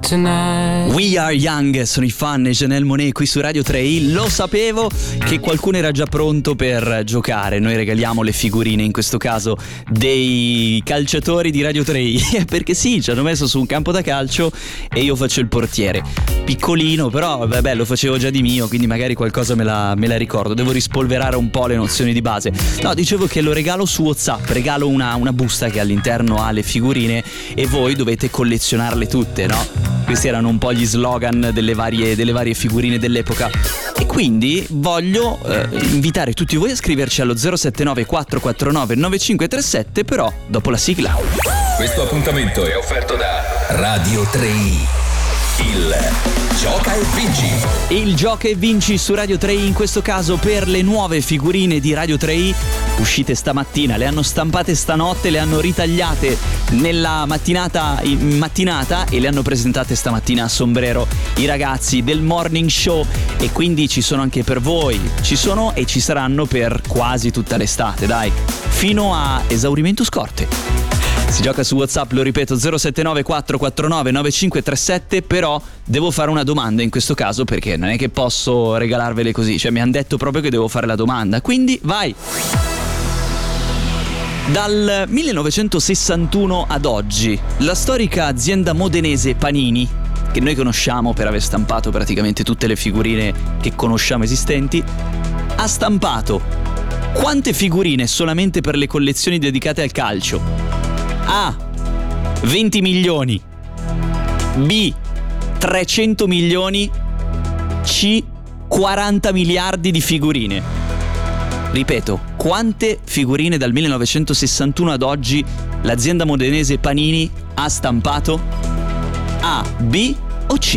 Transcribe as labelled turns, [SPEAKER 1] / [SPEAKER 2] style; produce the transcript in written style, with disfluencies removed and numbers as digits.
[SPEAKER 1] tonight.
[SPEAKER 2] We Are Young, sono i Fan e Janelle Monáe qui su Radio 3i. Lo sapevo che qualcuno era già pronto per giocare. Noi regaliamo le figurine, in questo caso dei calciatori di Radio 3i. Perché sì, ci hanno messo su un campo da calcio e io faccio il portiere. Piccolino, però vabbè, lo facevo già di mio, quindi magari qualcosa me la ricordo. Devo rispolverare un po' le nozioni di base. No, dicevo che lo regalo su WhatsApp. Regalo una busta che all'interno ha le figurine e voi dovete collezionarle tutte, no? Questi erano un po' gli slogan delle varie figurine dell'epoca. E quindi voglio invitare tutti voi a scriverci allo 079 449 9537, però dopo la sigla.
[SPEAKER 3] Questo appuntamento è offerto da Radio 3i. Il Gioca e Vinci.
[SPEAKER 2] Il Gioca e Vinci su Radio 3i, in questo caso per le nuove figurine di Radio 3i, uscite stamattina, le hanno stampate stanotte, le hanno ritagliate nella mattinata e le hanno presentate stamattina a Sombrero i ragazzi del Morning Show, e quindi ci sono anche per voi, ci sono e ci saranno per quasi tutta l'estate, dai, fino a esaurimento scorte. Si gioca su WhatsApp, lo ripeto, 079 449 9537, però devo fare una domanda in questo caso, perché non è che posso regalarvele così, cioè mi hanno detto proprio che devo fare la domanda, quindi vai! Dal 1961 ad oggi, la storica azienda modenese Panini, che noi conosciamo per aver stampato praticamente tutte le figurine che conosciamo esistenti, ha stampato quante figurine solamente per le collezioni dedicate al calcio? A. 20 milioni. B. 300 milioni. C. 40 miliardi di figurine. Ripeto, quante figurine dal 1961 ad oggi l'azienda modenese Panini ha stampato? A, B o C?